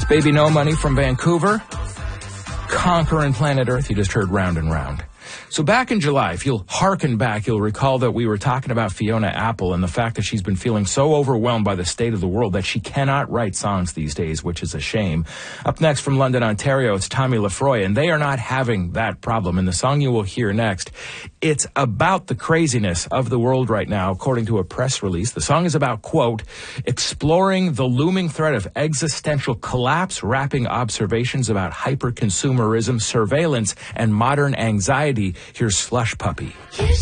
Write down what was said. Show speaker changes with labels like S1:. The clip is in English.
S1: It's Baby No Money from Vancouver. Conquering Planet Earth, you just heard Round and Round. So back in July, if you'll hearken back, you'll recall that we were talking about Fiona Apple and the fact that she's been feeling so overwhelmed by the state of the world that she cannot write songs these days, which is a shame. Up next from London, Ontario, it's Tommy Lafroy, and they are not having that problem. And the song you will hear next, it's about the craziness of the world right now, according to a press release. The song is about, quote, exploring the looming threat of existential collapse, wrapping observations about hyper-consumerism, surveillance, and modern anxiety. Here's Slush Puppy.
S2: Here's